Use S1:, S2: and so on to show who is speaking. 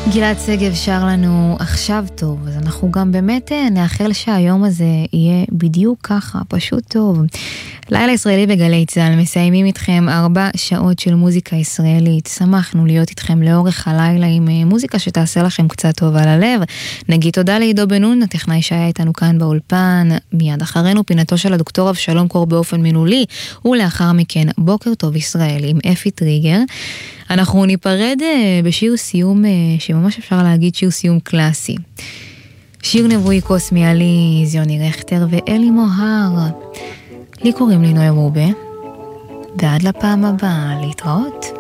S1: גלעד שגב שר לנו עכשיו טוב, אז אנחנו גם באמת נאחל שהיום הזה יהיה בדיוק ככה, פשוט טוב. לילה ישראלי בגלי צהל, מסיימים איתכם 4 שעות של מוזיקה ישראלית. שמחנו להיות איתכם לאורך הלילה עם מוזיקה שתעשה לכם קצת טוב על הלב. נגיד תודה לעידו בן-נון, הטכנאי שהיה איתנו כאן באולפן. מיד אחרינו פינתו של הדוקטור אבשלום קור באופן מילולי, ולאחר מכן בוקר טוב ישראל עם אפי טריגר. אנחנו ניפרד בשיר סיום שממש אפשר להגיד שיר סיום קלאסי. שיר נבואי קוסמי עלי זיוני רכטר ואלי מוהר. לי קוראים לי נועה רובה, ועד לפעם הבאה, להתראות.